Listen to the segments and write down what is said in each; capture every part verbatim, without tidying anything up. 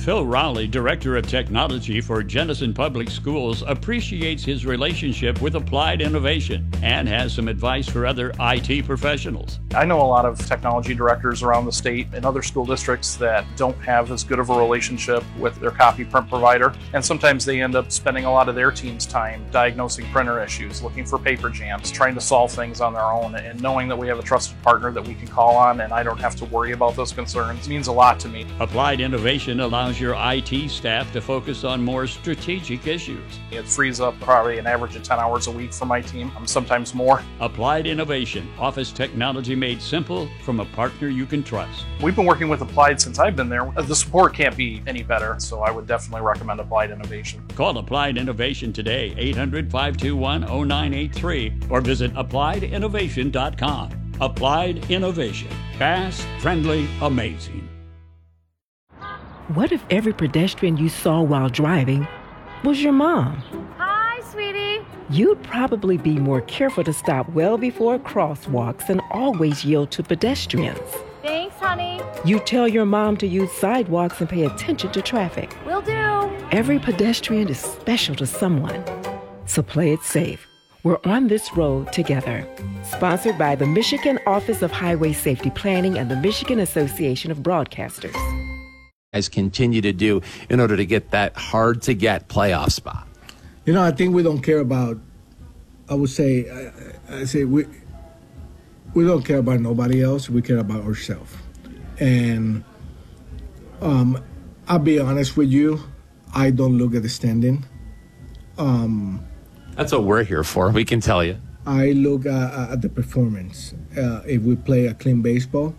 Phil Rowley, Director of Technology for Jenison Public Schools, appreciates his relationship with Applied Innovation and has some advice for other I T professionals. I know a lot of technology directors around the state and other school districts that don't have as good of a relationship with their copy print provider, and sometimes they end up spending a lot of their team's time diagnosing printer issues, looking for paper jams, trying to solve things on their own, and knowing that we have a trusted partner that we can call on and I don't have to worry about those concerns means a lot to me. Applied Innovation allows your I T staff to focus on more strategic issues. It frees up probably an average of ten hours a week for my team, sometimes more. Applied Innovation, office technology made simple from a partner you can trust. We've been working with Applied since I've been there. The support can't be any better, so I would definitely recommend Applied Innovation. Call Applied Innovation today, eight hundred, five two one, oh nine eight three, or visit applied innovation dot com. Applied Innovation. Fast, friendly, amazing. What if every pedestrian you saw while driving was your mom? Hi, sweetie. You'd probably be more careful to stop well before crosswalks and always yield to pedestrians. Thanks, honey. You tell your mom to use sidewalks and pay attention to traffic. Will do. Every pedestrian is special to someone. So play it safe. We're on this road together. Sponsored by the Michigan Office of Highway Safety Planning and the Michigan Association of Broadcasters. Guys continue to do in order to get that hard-to-get playoff spot? You know, I think we don't care about, I would say, I, I say we we don't care about nobody else. We care about ourselves. And um, I'll be honest with you, I don't look at the standing. Um, That's what we're here for, we can tell you. I look at, at the performance. Uh, if we play a clean baseball,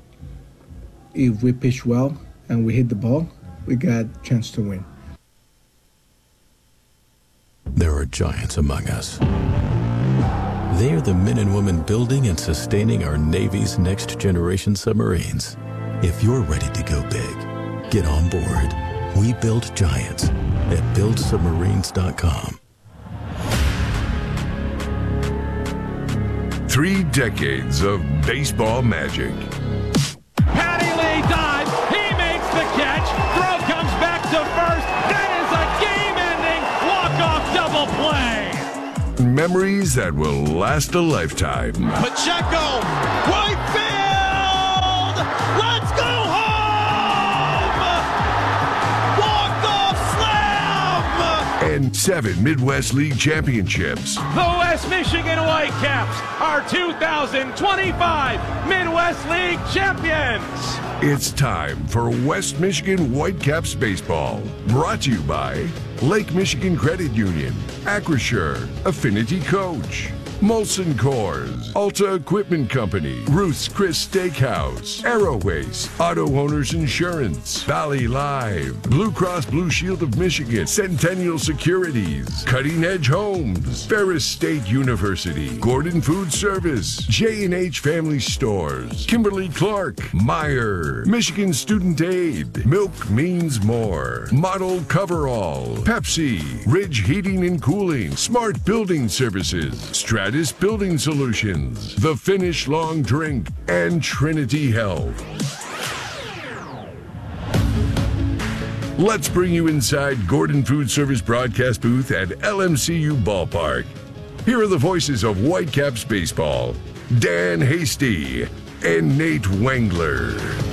if we pitch well, and we hit the ball, we got a chance to win. There are giants among us. They are the men and women building and sustaining our Navy's next generation submarines. If you're ready to go big, get on board. We build giants at build submarines dot com. Three decades of baseball magic. Patty Lee dives. He makes the catch. Throw comes back to first. That is a game-ending walk-off double play. Memories that will last a lifetime. Pacheco, right field. Let's go home. Walk-off slam. And seven Midwest League championships. The West Michigan Whitecaps are two thousand twenty-five Midwest League champions. It's time for West Michigan Whitecaps baseball. Brought to you by Lake Michigan Credit Union, Acrisure, Affinity Coach, Molson Coors, Alta Equipment Company, Ruth's Chris Steakhouse, Aeroways, Auto Owners Insurance, Valley Live, Blue Cross Blue Shield of Michigan, Centennial Securities, Cutting Edge Homes, Ferris State University, Gordon Food Service, J and H Family Stores, Kimberly Clark, Meyer, Michigan Student Aid, Milk Means More, Model Coverall, Pepsi, Ridge Heating and Cooling, Smart Building Services, Stratus Building Solutions, The Finish Long Drink, and Trinity Health. Let's bring you inside Gordon Food Service broadcast booth at L M C U Ballpark. Here are the voices of Whitecaps baseball, Dan Hasty and Nate Wengler.